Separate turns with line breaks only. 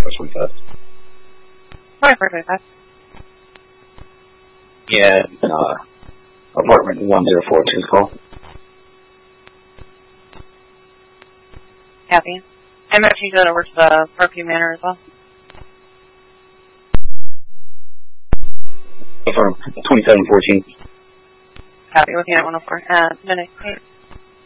West 25.
West 25.
Yeah, apartment 1042 call.
Copy. I'm actually going over to the Parkview Manor as well.
Affirm 2714.
Copy with you at 104. No.